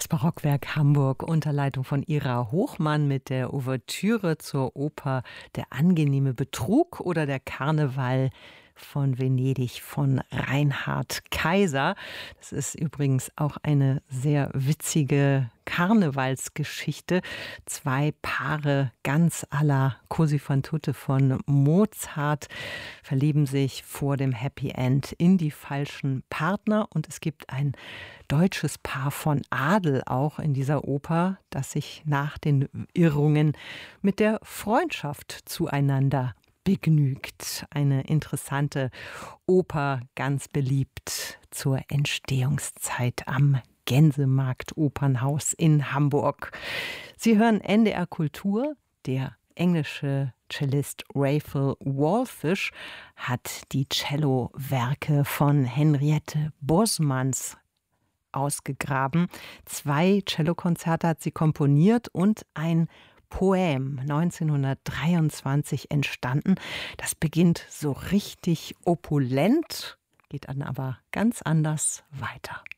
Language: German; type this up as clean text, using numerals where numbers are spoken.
Das Barockwerk Hamburg unter Leitung von Ira Hochmann mit der Ouvertüre zur Oper Der angenehme Betrug oder der Karneval von Venedig von Reinhard Kaiser. Das ist übrigens auch eine sehr witzige Karnevalsgeschichte. Zwei Paare ganz à la Così fan tutte von Mozart verlieben sich vor dem Happy End in die falschen Partner und es gibt ein deutsches Paar von Adel auch in dieser Oper, das sich nach den Irrungen mit der Freundschaft zueinander begnügt. Eine interessante Oper, ganz beliebt zur Entstehungszeit am Gänsemarkt Opernhaus in Hamburg. Sie hören NDR Kultur. Der englische Cellist Raphael Wallfisch hat die Cellowerke von Henriette Bosmans ausgegraben. 2 Cellokonzerte hat sie komponiert und ein Poem 1923 entstanden. Das beginnt so richtig opulent, geht dann aber ganz anders weiter.